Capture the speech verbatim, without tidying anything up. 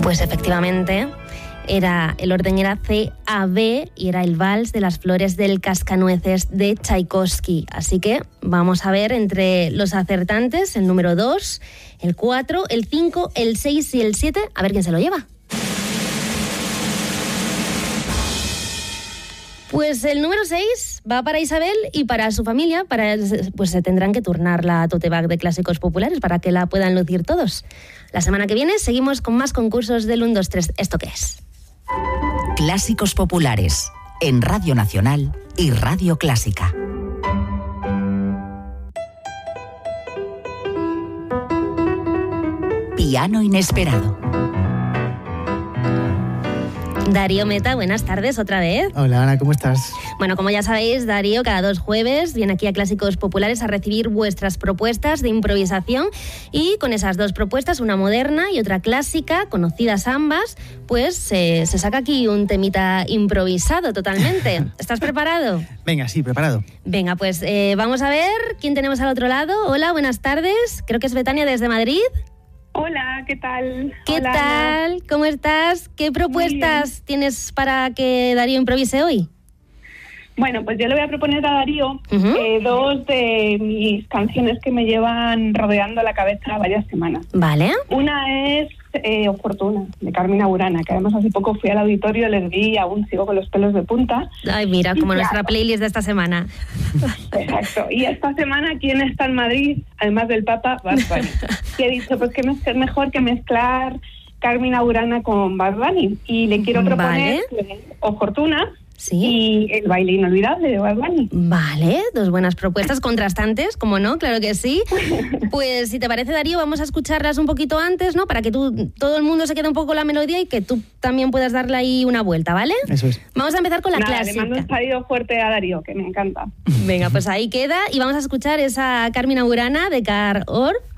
Pues efectivamente, era, el orden era C A B y era el Vals de las Flores del Cascanueces de Tchaikovsky. Así que vamos a ver entre los acertantes el número dos, el cuatro, el cinco, el seis y el siete, a ver quién se lo lleva. Pues el número seis va para Isabel y para su familia, para, pues se tendrán que turnar la tote bag de clásicos populares para que la puedan lucir todos. La semana que viene seguimos con más concursos del uno, dos, tres. ¿Esto qué es? Clásicos populares en Radio Nacional y Radio Clásica. Piano inesperado. Darío Meta, buenas tardes otra vez. Hola Ana, ¿cómo estás? Bueno, como ya sabéis, Darío cada dos jueves viene aquí a Clásicos Populares a recibir vuestras propuestas de improvisación y con esas dos propuestas, una moderna y otra clásica, conocidas ambas, pues eh, se saca aquí un temita improvisado totalmente. ¿Estás preparado? Venga, sí, preparado. Venga, pues eh, vamos a ver quién tenemos al otro lado. Hola, buenas tardes. Creo que es Betania desde Madrid. Hola, ¿qué tal? ¿Qué Hola, tal? Ana. ¿Cómo estás? ¿Qué propuestas tienes para que Darío improvise hoy? Bueno, pues yo le voy a proponer a Darío Uh-huh. eh, dos de mis canciones que me llevan rodeando la cabeza varias semanas. Vale. Una es eh, O Fortuna, de Carmina Burana, que además hace poco fui al auditorio, les vi y aún sigo con los pelos de punta. Ay, mira, como Y nuestra claro. playlist de esta semana. Exacto. Y esta semana, ¿quién está en Madrid? Además del Papa, Bad Bunny. Y he dicho, pues que es mejor que mezclar Carmina Burana con Bad Bunny. Y le quiero proponer Vale. O Fortuna Sí. y El baile inolvidable de Bad Bunny. Vale, dos buenas propuestas contrastantes, como no, claro que sí. Pues si te parece, Darío, vamos a escucharlas un poquito antes, ¿no? Para que tú, todo el mundo se quede un poco con la melodía y que tú también puedas darle ahí una vuelta, ¿vale? Eso es. Vamos a empezar con la Nada, clásica. le mando un saludo fuerte a Darío, que me encanta. Venga, pues ahí queda y vamos a escuchar esa Carmina Burana de Car Or.